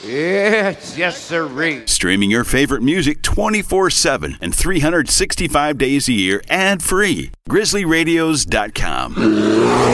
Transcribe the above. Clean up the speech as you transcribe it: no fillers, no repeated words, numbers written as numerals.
Yes, sirree. Streaming your favorite music 24/7 and 365 days a year ad-free. GrizzlyRadios.com.